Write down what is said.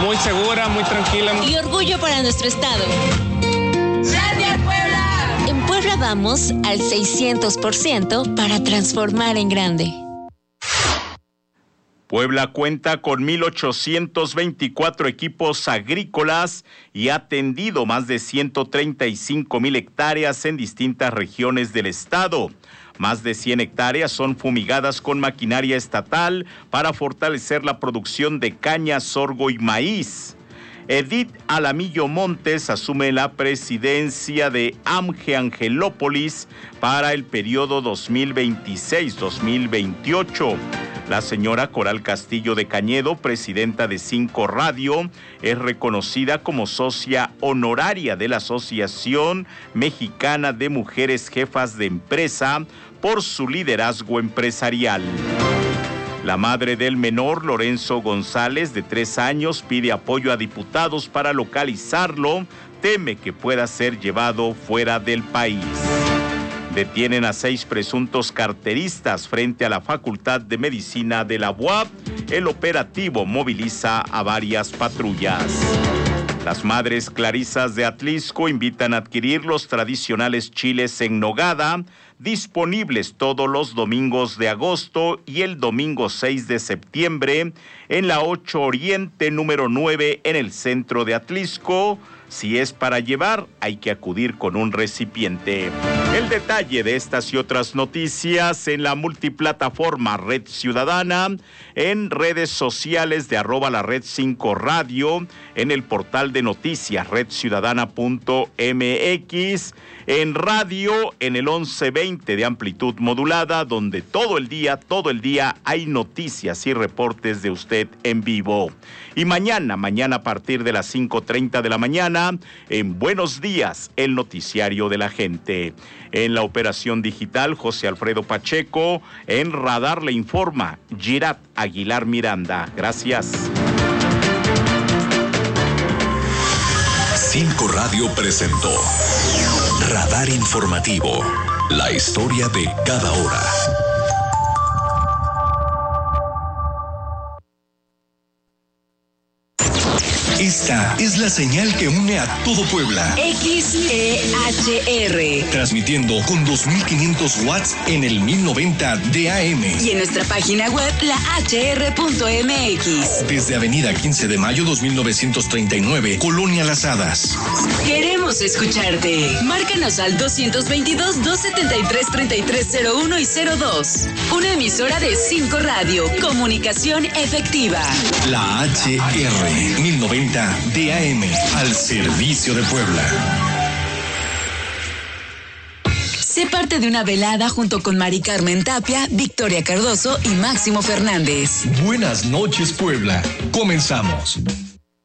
muy segura, muy tranquila. Y orgullo para nuestro estado. ¡Gracias, Puebla! En Puebla vamos al 600% para transformar en grande. Puebla cuenta con 1,824 equipos agrícolas y ha atendido más de 135,000 hectáreas en distintas regiones del estado. Más de 100 hectáreas son fumigadas con maquinaria estatal para fortalecer la producción de caña, sorgo y maíz. Edith Alamillo Montes asume la presidencia de AMGE Angelópolis para el periodo 2026-2028. La señora Coral Castillo de Cañedo, presidenta de 5 Radio, es reconocida como socia honoraria de la Asociación Mexicana de Mujeres Jefas de Empresa por su liderazgo empresarial. La madre del menor, Lorenzo González, de 3 años, pide apoyo a diputados para localizarlo. Teme que pueda ser llevado fuera del país. Detienen a 6 presuntos carteristas frente a la Facultad de Medicina de la UAP. El operativo moviliza a varias patrullas. Las madres clarisas de Atlixco invitan a adquirir los tradicionales chiles en nogada, disponibles todos los domingos de agosto y el domingo 6 de septiembre en la 8 Oriente número 9 en el centro de Atlixco. Si es para llevar, hay que acudir con un recipiente. El detalle de estas y otras noticias en la multiplataforma Red Ciudadana, en redes sociales de @la Red 5 Radio, en el portal de noticias redciudadana.mx, en radio, en el 1120 de amplitud modulada, donde todo el día hay noticias y reportes de usted en vivo. Y mañana a partir de las 5:30 de la mañana, en Buenos Días, el noticiario de la gente. En la operación digital, José Alfredo Pacheco. En Radar le informa Girat Aguilar Miranda. Gracias. 5 Radio presentó Radar Informativo, la historia de cada hora. Esta es la señal que une a todo Puebla. XEHR. Transmitiendo con 2,500 watts en el 1090 de AM. Y en nuestra página web, lahr.mx. Desde Avenida 15 de Mayo 2939, Colonia Las Hadas. Queremos escucharte. Márcanos al 222-273-3301 y 02. Una emisora de 5 Radio. Comunicación efectiva. La HR 1090 DAM, al servicio de Puebla. Sé parte de una velada junto con Mari Carmen Tapia, Victoria Cardoso y Máximo Fernández. Buenas noches, Puebla. Comenzamos.